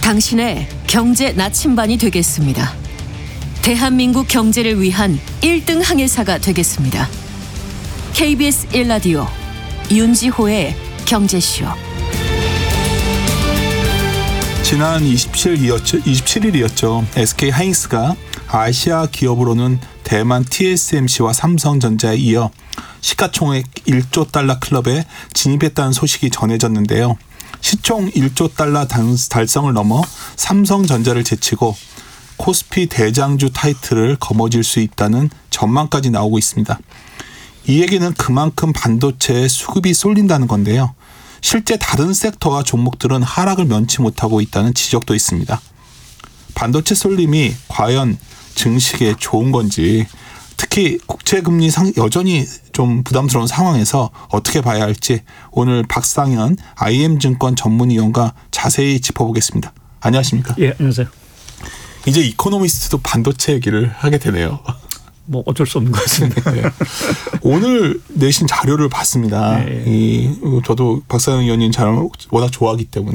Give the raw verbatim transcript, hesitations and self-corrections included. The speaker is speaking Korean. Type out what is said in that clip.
당신의 경제 나침반이 되겠습니다. 대한민국 경제를 위한 일 등 항해사가 되겠습니다. 케이비에스 일 라디오 윤지호의 경제쇼. 지난 이십칠 일이었죠. 에스케이하이닉스가 아시아 기업으로는 대만 티에스엠씨와 삼성전자에 이어 시가총액 일조 달러 클럽에 진입했다는 소식이 전해졌는데요. 시총 일조 달러 달성을 넘어 삼성전자를 제치고 코스피 대장주 타이틀을 거머쥘 수 있다는 전망까지 나오고 있습니다. 이 얘기는 그만큼 반도체에 수급이 쏠린다는 건데요. 실제 다른 섹터와 종목들은 하락을 면치 못하고 있다는 지적도 있습니다. 반도체 쏠림이 과연 증시에 좋은 건지, 특히 국채금리 상 여전히 좀 부담스러운 상황에서 어떻게 봐야 할지 오늘 박상현 아이엠증권 전문위원과 자세히 짚어보겠습니다. 안녕하십니까? 예, 안녕하세요. 이제 이코노미스트도 반도체 얘기를 하게 되네요. 뭐 어쩔 수 없는 것 같습니다. 네. 오늘 내신 자료를 봤습니다. 네. 이 저도 박상현 의원님 잘 워낙 좋아하기 때문에